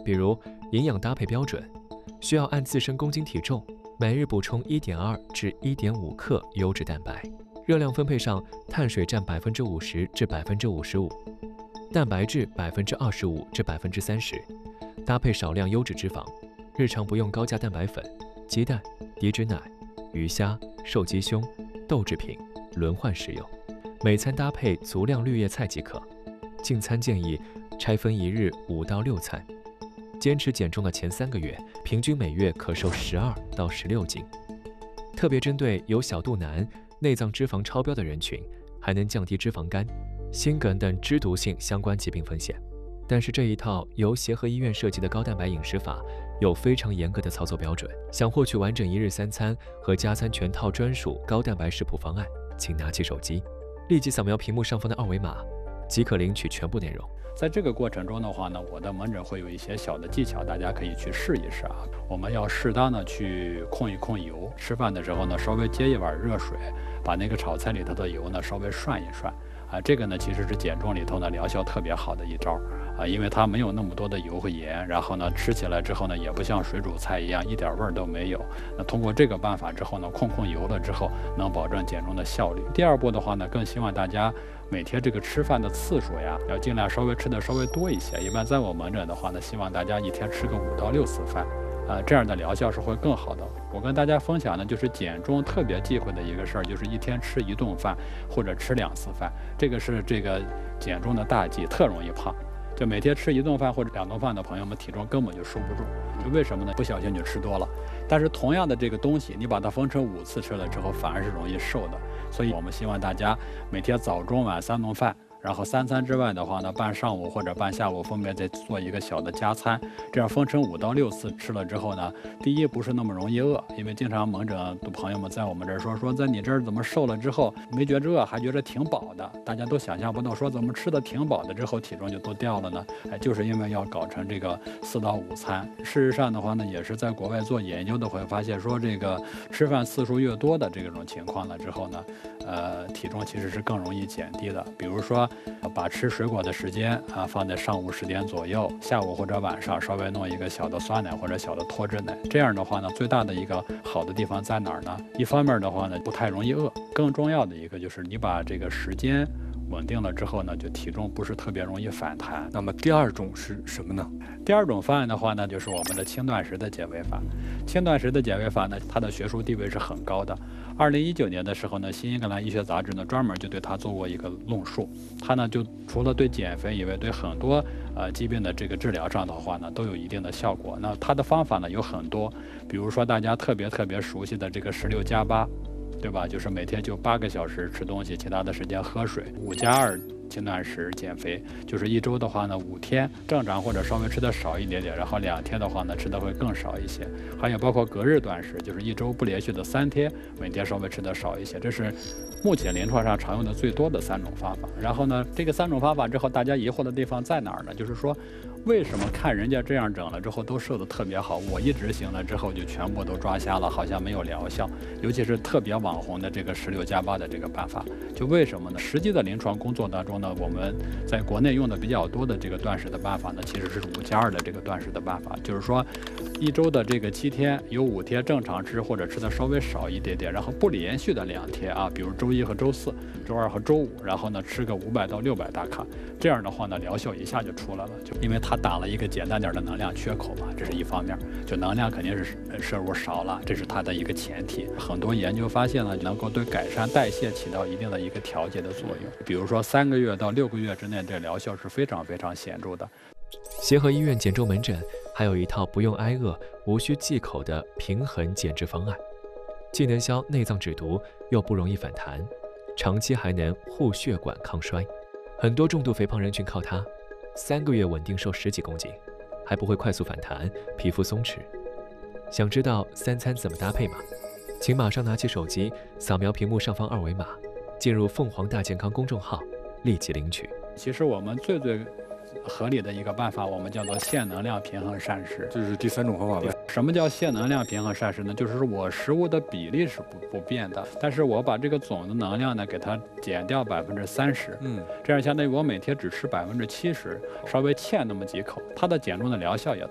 比如营养搭配标准，需要按自身公斤体重每日补充1.2至1.5克优质蛋白。热量分配上，碳水占50%至55%，蛋白质25%至30%，搭配少量优质脂肪。日常不用高价蛋白粉、鸡蛋、低脂奶、鱼虾、瘦鸡胸、豆制品，轮换食用。每餐搭配足量绿叶菜即可。进餐建议拆分一日5到6餐。坚持减重的前3个月，平均每月可瘦12到16斤。特别针对有小肚腩、内脏脂肪超标的人群，还能降低脂肪肝、心梗等脂毒性相关疾病风险。但是这一套由协和医院设计的高蛋白饮食法有非常严格的操作标准。想获取完整1日3餐和加餐全套专属高蛋白食谱方案，请拿起手机，立即扫描屏幕上方的二维码，即可领取全部内容。 在这个过程中的话呢，我的门诊会有一些小的技巧，大家可以去试一试啊。我们要适当的去控一控油，吃饭的时候呢，稍微接一碗热水，把那个炒菜里头的油呢稍微涮一涮啊。这个呢其实是减重里头呢疗效特别好的一招啊，因为它没有那么多的油和盐，然后呢吃起来之后呢也不像水煮菜一样一点味儿都没有。那通过这个办法之后呢，控油了之后，能保证减重的效率。第二步的话呢，更希望大家每天这个吃饭的次数呀，要尽量吃的稍微多一些。一般在我门诊的话呢，希望大家一天吃个5到6次饭，这样的疗效是会更好的。我跟大家分享的就是减重特别忌讳的一个事儿，就是一天吃1顿饭或者吃2次饭，这个是这个减重的大忌，特容易胖。就每天吃1顿饭或者2顿饭的朋友们，体重根本就收不住。就为什么呢？不小心就吃多了。但是同样的这个东西，你把它分成5次吃了之后，反而是容易瘦的。所以我们希望大家每天早中晚3顿饭，然后3餐之外的话呢，半上午或者半下午分别再做一个小的加餐，这样分成5到6次吃了之后呢，第一不是那么容易饿，因为经常门诊的朋友们在我们这儿说在你这儿怎么瘦了之后没觉着饿，还觉着挺饱的，大家都想象不到，说怎么吃的挺饱的之后体重就都掉了呢？就是因为要搞成这个4到5餐。事实上的话呢，也是在国外做研究的会发现说，这个吃饭次数越多的这种情况了之后呢，体重其实是更容易减低的。比如说把吃水果的时间放在上午10点左右，下午或者晚上稍微弄一个小的酸奶或者小的脱脂奶。这样的话呢，最大的一个好的地方在哪儿呢？一方面的话呢，不太容易饿，更重要的一个就是你把这个时间稳定了之后呢，就体重不是特别容易反弹。 那么第2种是什么呢？ 第2种方案的话呢，就是我们的轻断食的减肥法。轻断食的减肥法呢，它的学术地位是很高的。2019年的时候呢，《新英格兰医学杂志》呢专门就对它做过一个论述。它呢就除了对减肥以外，对很多疾病的这个治疗上的话呢，都有一定的效果。那它的方法呢有很多，比如说大家特别熟悉的这个16+8。对吧？就是每天就8个小时吃东西，其他的时间喝水。5+2轻断食减肥，就是1周的话呢，5天正常或者稍微吃的少一点点，然后2天的话呢吃的会更少一些。还有包括隔日断食，就是1周不连续的3天，每天稍微吃的少一些。这是目前临床上常用的最多的3种方法。然后呢，这个3种方法之后，大家疑惑的地方在哪儿呢？就是说，为什么看人家这样整了之后都瘦得特别好，我一执行了之后就全部都抓瞎了，好像没有疗效。尤其是特别网红的这个16+8的这个办法，就为什么呢？实际的临床工作当中呢，我们在国内用的比较多的这个断食的办法呢，其实是5+2的这个断食的办法，就是说1周的这个7天有5天正常吃或者吃的稍微少一点点，然后不连续的2天啊，比如周1和周4、周2和周5，然后呢吃个500到600大卡，这样的话呢疗效一下就出来了，就因为它打了一个简单点的能量缺口嘛，这是一方面，就能量肯定是摄入少了，这是它的一个前提。很多研究发现呢，能够对改善代谢起到一定的一个调节的作用，比如说3个月到6个月之内，这疗效是非常显著的。 协和医院减重门诊还有一套不用挨饿、无需忌口的平衡减脂方案，既能消内脏脂毒，又不容易反弹，长期还能护血管抗衰。很多重度肥胖人群靠它，3个月稳定瘦10几公斤，还不会快速反弹，皮肤松弛。想知道3餐怎么搭配吗？请马上拿起手机，扫描屏幕上方二维码，进入凤凰大健康公众号，立即领取。 其实我们最合理的一个办法，我们叫做限能量平衡膳食， 这是第3种方法呗。 什么叫限能量平衡膳食呢？就是我食物的比例是不变的，但是我把这个总的能量呢给它减掉30%，这样相当于我每天只吃70%，稍微欠那么几口，它的减重的疗效也